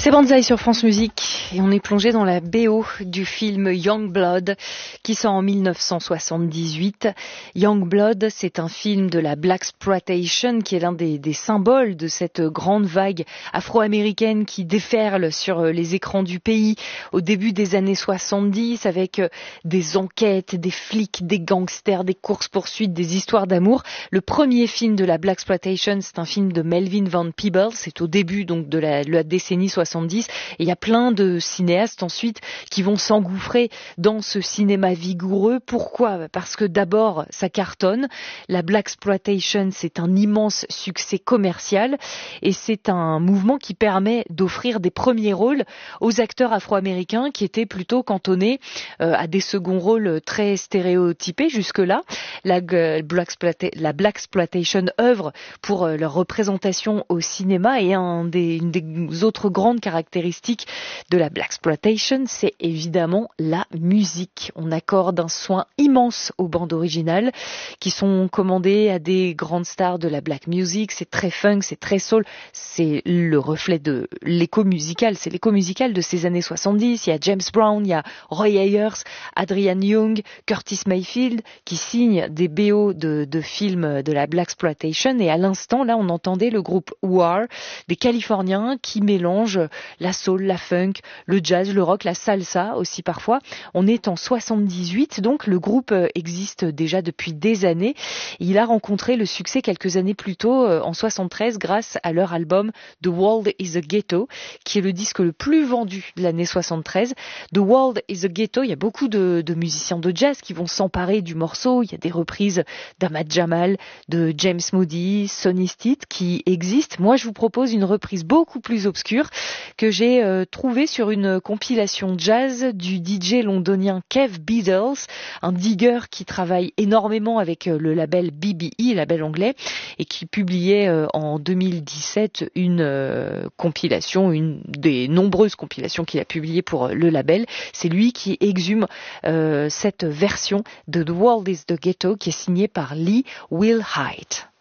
C'est Banzai sur France Musique et on est plongé dans la BO du film Young Blood qui sort en 1978. Young Blood, c'est un film de la Blaxploitation qui est l'un des symboles de cette grande vague afro-américaine qui déferle sur les écrans du pays au début des années 70 avec des enquêtes, des flics, des gangsters, des courses-poursuites, des histoires d'amour. Le premier film de la Blaxploitation, c'est un film de Melvin Van Peebles, c'est au début donc de la décennie 70. Et il y a plein de cinéastes ensuite qui vont s'engouffrer dans ce cinéma vigoureux. Pourquoi ? Parce que d'abord, ça cartonne. La Blaxploitation, c'est un immense succès commercial et c'est un mouvement qui permet d'offrir des premiers rôles aux acteurs afro-américains qui étaient plutôt cantonnés à des seconds rôles très stéréotypés jusque-là. La Blaxploitation œuvre pour leur représentation au cinéma et une des autres grandes caractéristiques de la Blaxploitation, c'est évidemment la musique. On accorde un soin immense aux bandes originales qui sont commandées à des grandes stars de la black music. C'est très funk, c'est très soul, c'est le reflet de l'écho musical. C'est l'écho musical de ces années 70. Il y a James Brown, il y a Roy Ayers, Adrian Young, Curtis Mayfield qui signent des BO de films de la Blaxploitation. Et à l'instant, là, on entendait le groupe War, des Californiens qui mélangent la soul, la funk, le jazz, le rock, la salsa aussi parfois. On est en 78, donc le groupe existe déjà depuis des années. Il a rencontré le succès quelques années plus tôt, en 73, grâce à leur album The World is a Ghetto, qui est le disque le plus vendu de l'année 73. The World is a Ghetto, il y a beaucoup de musiciens de jazz qui vont s'emparer du morceau. Il y a des reprises d'Ahmad Jamal, de James Moody, Sonny Stitt qui existent. Moi, je vous propose une reprise beaucoup plus obscure que j'ai trouvé sur une compilation jazz du DJ londonien Kev Beadles, un digger qui travaille énormément avec le label BBE, label anglais, et qui publiait en 2017 une compilation, une des nombreuses compilations qu'il a publiées pour le label. C'est lui qui exhume cette version de The World is the Ghetto qui est signée par Lee Will Height.